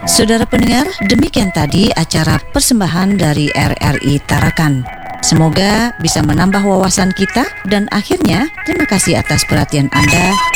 Saudara pendengar, demikian tadi acara persembahan dari RRI Tarakan. Semoga bisa menambah wawasan kita dan akhirnya terima kasih atas perhatian Anda.